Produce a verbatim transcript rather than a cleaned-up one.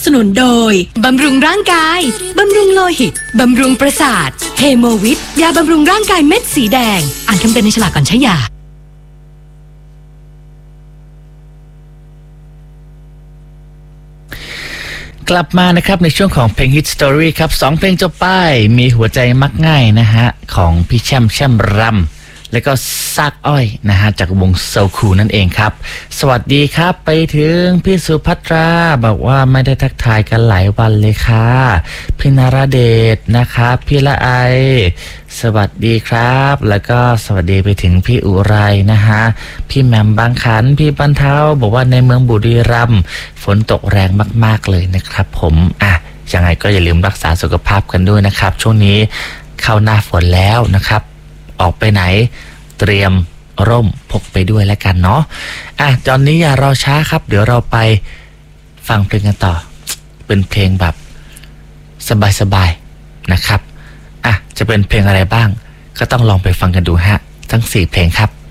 สนุนโดยบำรุงร่างกายบำรุงโลหิตบำรุงประสาทเฮโมวิทยาบำรุงร่างกายเม็ดสีแดงอ่านคำเตือนในฉลากก่อนใช้ยากลับมานะครับในช่วงของเพลง Hit Story ครับสองเพลงจบไปมีหัวใจมักง่ายนะฮะของพี่แช่มแช่มรำแล้วก็ซากอ้อยนะฮะจากวงโซคูนั่นเองครับสวัสดีครับไปถึงพี่สุภัตราบอกว่าไม่ได้ทักทายกันหลายวันเลยค่ะพี่นาราเดชนะครับพี่ละไอสวัสดีครับแล้วก็สวัสดีไปถึงพี่อุไรนะฮะพี่แหม่มบางขันพี่บรรเทาบอกว่าในเมืองบุรีรัมย์ฝนตกแรงมากๆเลยนะครับผมอ่ะยังไงก็อย่าลืมรักษาสุขภาพกันด้วยนะครับช่วงนี้เข้าหน้าฝนแล้วนะครับออกไปไหนเตรียมร่มพกไปด้วยแล้วกันเนาะอ่ะตอนนี้อย่ารอช้าครับเดี๋ยวเราไปฟังเพลงกันต่อเป็นเพลงแบบสบายๆนะครับอ่ะจะเป็นเพลงอะไรบ้างก็ต้องลองไปฟังกันดูฮะทั้งสี่เพลงครับ